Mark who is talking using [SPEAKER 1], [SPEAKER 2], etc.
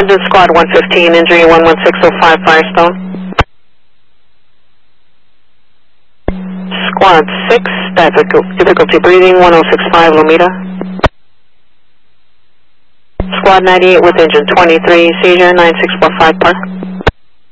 [SPEAKER 1] This is Squad 115, injury 11605 Firestone. Squad 6, difficulty breathing 1065 Lomita. Squad 98 with engine 23, seizure 9645 Park.